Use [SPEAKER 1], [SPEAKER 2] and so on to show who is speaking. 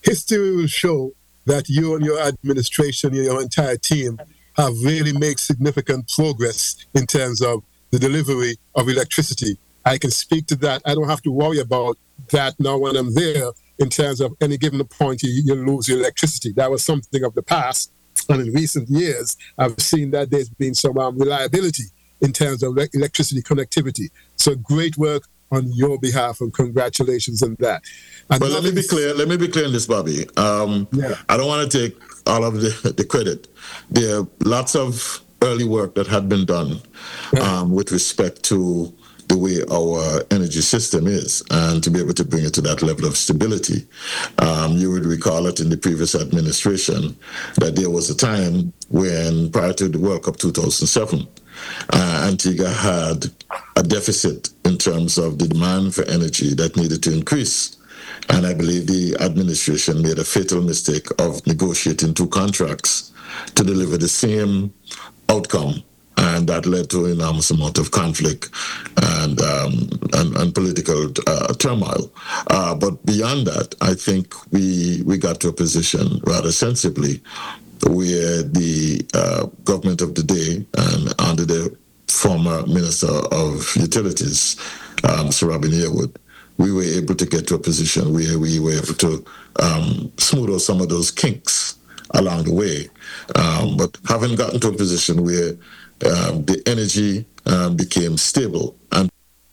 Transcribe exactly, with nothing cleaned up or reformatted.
[SPEAKER 1] history will show that you and your administration, your entire team, have really made significant progress in terms of the delivery of electricity. I can speak to that. I don't have to worry about that now when I'm there in terms of any given point you, you lose your electricity. That was something of the past. And in recent years, I've seen that there's been some um, reliability in terms of le- electricity connectivity. So great work on your behalf, and congratulations on that.
[SPEAKER 2] And but let me be clear. Let me be clear on this, Bobby. Um, yeah. I don't want to take all of the, the credit. There are lots of early work that had been done um, with respect to the way our energy system is, and to be able to bring it to that level of stability. Um, you would recall that in the previous administration, that there was a time when, prior to the World Cup two thousand seven, uh, Antigua had a deficit in terms of the demand for energy that needed to increase. And I believe the administration made a fatal mistake of negotiating two contracts to deliver the same outcome. And that led to an enormous amount of conflict and um, and, and political uh, turmoil. Uh, but beyond that, I think we we got to a position rather sensibly where the uh, government of the day, and under the former Minister of Utilities, um, Sir Robin Yearwood, we were able to get to a position where we were able to um, smooth out some of those kinks along the way. Um, but having gotten to a position where Um, the energy um, became stable and